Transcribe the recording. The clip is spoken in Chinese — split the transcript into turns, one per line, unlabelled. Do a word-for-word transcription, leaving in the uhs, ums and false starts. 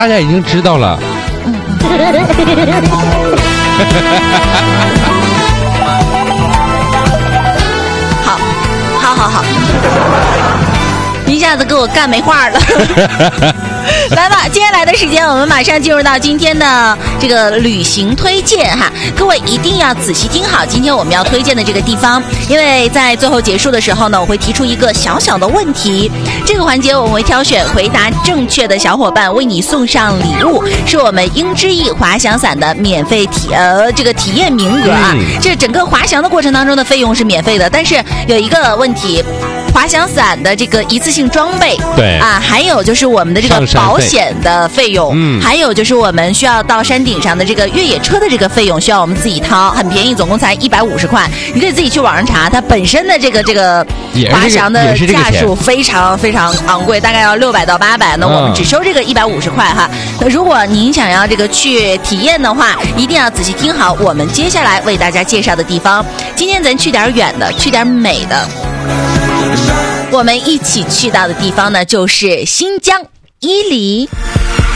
大家已经知道了。
嗯好，好好好，一下子给我干没话了。来吧，接下来的时间我们马上进入到今天的这个旅行推荐哈，各位一定要仔细听好今天我们要推荐的这个地方，因为在最后结束的时候呢，我会提出一个小小的问题，这个环节我们会挑选回答正确的小伙伴为你送上礼物，是我们英之翼滑翔伞的免费体呃这个体验名额啊，嗯、这整个滑翔的过程当中的费用是免费的，但是有一个问题。滑翔伞的这个一次性装备，
对
啊，还有就是我们的这个保险的费用，
嗯，
还有就是我们需要到山顶上的这个越野车的这个费用，需要我们自己掏，很便宜，总共才一百五十块。你可以自己去网上查，它本身的这个这个滑翔的价数非常非常昂贵，大概要六百到八百，那我们只收这个一百五十块哈。那如果您想要这个去体验的话，一定要仔细听好我们接下来为大家介绍的地方。今天咱去点远的，去点美的。我们一起去到的地方呢，就是新疆伊犁。